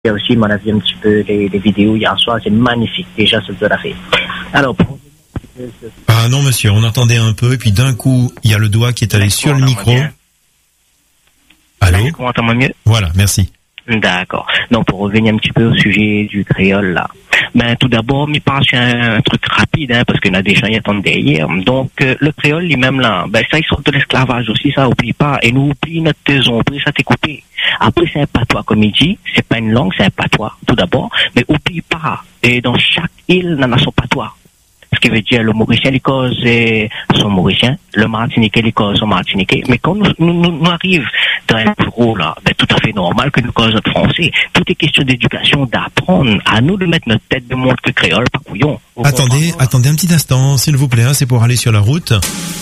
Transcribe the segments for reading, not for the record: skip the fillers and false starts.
Il y a aussi, mon avis, un petit peu les vidéos hier soir, c'est magnifique, déjà, ce que vous avez fait. Alors, ah non, monsieur, on entendait un peu, et puis d'un coup, il y a le doigt qui est allé sur le micro. Allô? On entend mieux? Voilà, merci. D'accord. Donc, pour revenir un petit peu au sujet du créole, là. Ben, tout d'abord, m'y parle sur un truc rapide, hein, parce qu'il y en a des gens qui attendent derrière. Donc, le créole, lui-même, là, ben, ça, il sort de l'esclavage aussi, ça, oublie pas. Et nous, oublie notre taison, oublie ça, t'es coupé. Après, c'est un patois, comme il dit. C'est pas une langue, c'est un patois, tout d'abord. Mais oublie pas. Et dans chaque île, on a son patois. Ce qui veut dire, le Mauricien, les causes sont Mauriciens. Le Martiniquais, les causes sont Martiniquais. Mais quand nous arrivons dans un bureau, là, ben, tout à fait normal que nous causes notre français. Tout est question d'éducation, d'apprendre à nous de mettre notre tête de monde que créole, pas couillon. Attendez un petit instant, s'il vous plaît, hein, c'est pour aller sur la route.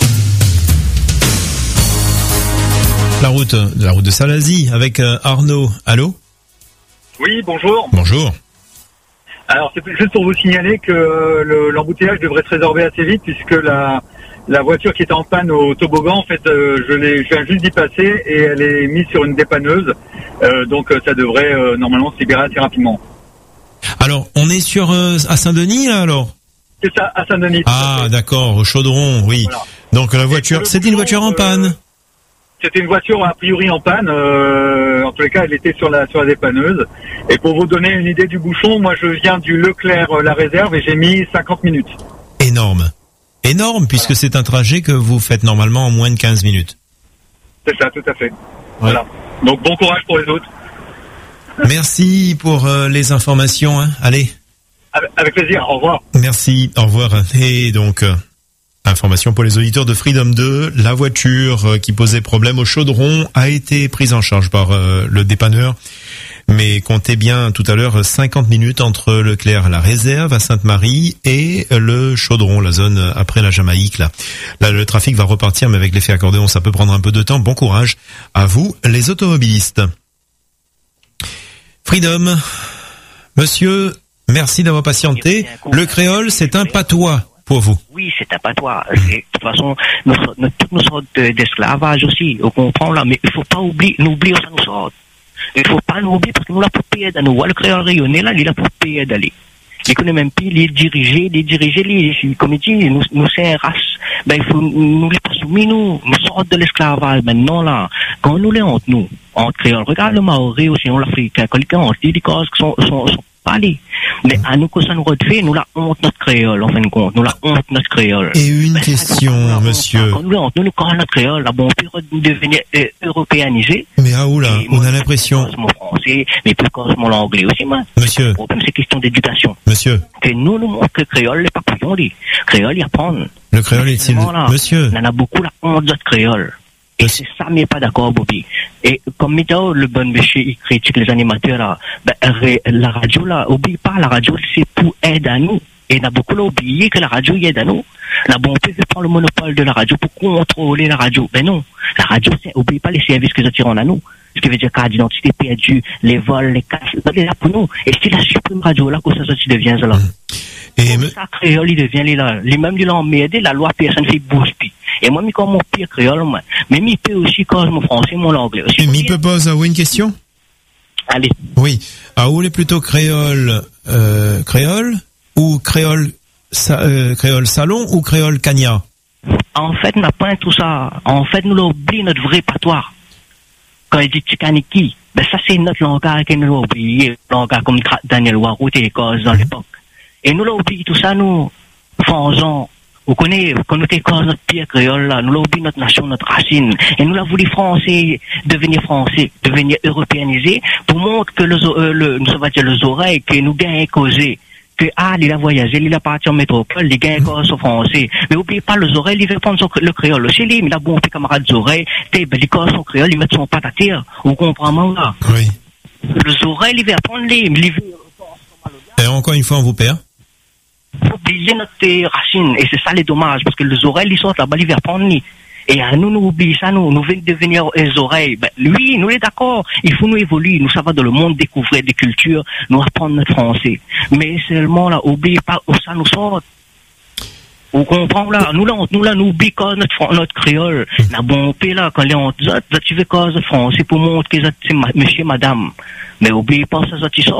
La route de Salazie avec Arnaud. Allô? Oui, bonjour. Bonjour. Alors, c'est juste pour vous signaler que l'embouteillage devrait se résorber assez vite puisque la voiture qui était en panne au toboggan, en fait, je viens juste d'y passer et elle est mise sur une dépanneuse. Donc, ça devrait normalement se libérer assez rapidement. Alors, on est à Saint-Denis, là, alors? C'est ça, à Saint-Denis. Ah, d'accord, au Chaudron, oui. Voilà. Donc, la voiture, c'était une voiture en panne? C'était une voiture a priori en panne. En tous les cas, elle était sur la dépanneuse. Et pour vous donner une idée du bouchon, moi je viens du Leclerc la Réserve et j'ai mis 50 minutes. Énorme, puisque c'est un trajet que vous faites normalement en moins de 15 minutes. C'est ça, tout à fait. Ouais. Voilà. Donc bon courage pour les autres. Merci pour les informations. Hein. Allez. Avec plaisir. Au revoir. Merci. Au revoir. Et donc. Information pour les auditeurs de Freedom 2, la voiture qui posait problème au Chaudron a été prise en charge par le dépanneur. Mais comptez bien tout à l'heure 50 minutes entre Leclerc, la Réserve à Sainte-Marie et le Chaudron, la zone après la Jamaïque. Là, le trafic va repartir, mais avec l'effet accordéon, ça peut prendre un peu de temps. Bon courage à vous, les automobilistes. Freedom, monsieur, merci d'avoir patienté. Le créole, c'est un patois. Pour vous. Oui, c'est un patois. De toute façon, toutes nous sortes d'esclavage aussi. On comprend là, mais il faut pas oublier ça nous sort. Il faut pas nous oublier parce que nous la pour payer d'aller. Le créole rayonné là, il a pour payer d'aller. Il connaît même plus les diriger, comme il dit, nous c'est une race. Ben, il faut, nous les pas soumis, nous sortent de l'esclavage maintenant là. Quand nous les honte, nous, entre créole, regarde le Maori aussi, on l'Africain, quelqu'un, on dit des causes qui sont pas allées. Mais à nous, que ça nous refait, nous la honte notre créole, en fin de compte. Nous la honte notre créole. Et une question, monsieur. Quand nous la honte, nous quand notre créole, là, bon, on peut devenir européanisé. Mais ah, oula, on a l'impression. Mon français, mais plus cause mon anglais aussi, moi. Monsieur. Le problème, c'est question d'éducation. Monsieur. Que nous montrons que le créole, les papillons, créole, il apprend. Le créole est-il, monsieur. On en a beaucoup la honte de notre créole. Et c'est ça, mais pas d'accord, Bobby. Et comme le bon monsieur, il critique les animateurs, là, ben, la radio, là, oublie pas, la radio, c'est pour aider à nous. Et on a beaucoup oublié que la radio aide à nous. Là, bon, on peut prendre le monopole de la radio pour contrôler la radio. Ben non. La radio, oublie pas les services que nous tirons à nous. Ce qui veut dire carte d'identité perdue, les vols, les casses, c'est là pour nous. Et si la supprime radio, là, que ça devient, ça, là. Et ça, créole, il devient, là, lui-même, il a emmerdé, la loi, personne fait bouge, puis. Et moi, mi comme mon pire créole, moi. Mais mi peut aussi cause mon français, mon anglais aussi. Mi peut poser à vous une question? Allez. Oui. À où est plutôt créole, ou créole salon ou créole cagna? En fait, on n'a pas tout ça. En fait, nous l'oublions notre vrai patois. Quand il dit Tchikaniki, ben ça c'est notre langage que nous l'avons oublié. Langage comme Daniel Warou et les causes dans l'époque. Et nous l'avons oublié tout ça, nous, faisons. Vous connaissez, quand nous étions notre pire créole là, nous l'avons oublié notre nation, notre racine. Et nous l'avons voulu devenir européanisé, pour montrer que les oreilles, que nous gagnons causé. Que, il a voyagé, il a parti en métropole, il gagne cause au français. Mais n'oubliez pas, les oreilles, il veut prendre le créole aussi, mais il a bon, ses camarades des oreilles, les causes son créole, ils mettent son patte à terre. Vous comprenez, là? Oui. Les oreilles, il veut apprendre et encore une fois, on vous perd. Oublier notre racine, et c'est ça les dommages, parce que les oreilles, ils sortent là-bas, ils veulent apprendre. Et à nous oublions ça, nous venons devenir les oreilles. Ben, lui, nous est d'accord. Il faut nous évoluer. Nous, ça va dans le monde découvrir des cultures, nous apprendre notre français. Mais seulement, là, oubliez pas où ça nous sort. Vous comprenez là, nous oublie quand notre créole, n'a bon paix là, quand les on tu veux cause français pour montrer que c'est monsieur, madame. Mais oubliez pas ça,